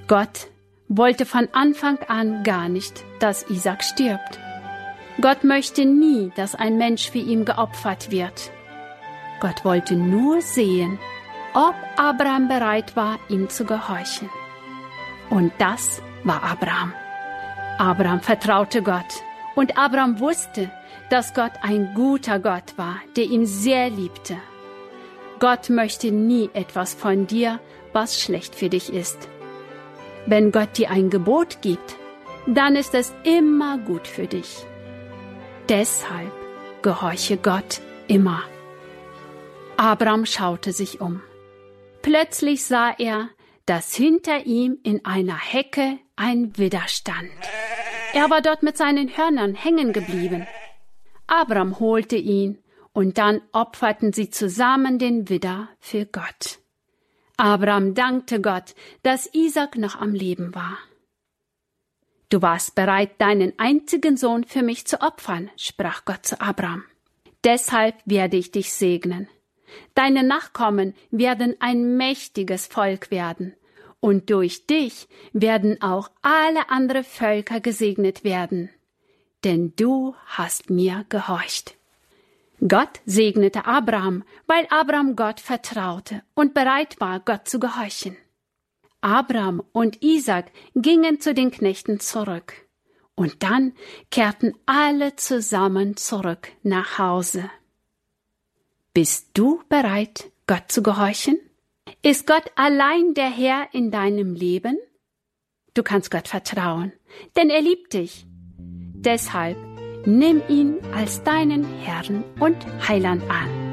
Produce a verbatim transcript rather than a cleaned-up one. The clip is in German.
Gott wollte von Anfang an gar nicht, dass Isaak stirbt. Gott möchte nie, dass ein Mensch für ihn geopfert wird. Gott wollte nur sehen, ob Abraham bereit war, ihm zu gehorchen. Und das war Abraham. Abraham vertraute Gott und Abraham wusste, dass Gott ein guter Gott war, der ihn sehr liebte. Gott möchte nie etwas von dir, was schlecht für dich ist. Wenn Gott dir ein Gebot gibt, dann ist es immer gut für dich. Deshalb gehorche Gott immer. Abraham schaute sich um. Plötzlich sah er, dass hinter ihm in einer Hecke ein Widder stand. Er war dort mit seinen Hörnern hängen geblieben. Abraham holte ihn und dann opferten sie zusammen den Widder für Gott. Abraham dankte Gott, dass Isaak noch am Leben war. »Du warst bereit, deinen einzigen Sohn für mich zu opfern«, sprach Gott zu Abraham. »Deshalb werde ich dich segnen. Deine Nachkommen werden ein mächtiges Volk werden, und durch dich werden auch alle anderen Völker gesegnet werden, denn du hast mir gehorcht.« Gott segnete Abraham, weil Abraham Gott vertraute und bereit war, Gott zu gehorchen. Abraham und Isaak gingen zu den Knechten zurück, und dann kehrten alle zusammen zurück nach Hause. Bist du bereit, Gott zu gehorchen? Ist Gott allein der Herr in deinem Leben? Du kannst Gott vertrauen, denn er liebt dich. Deshalb nimm ihn als deinen Herrn und Heiland an.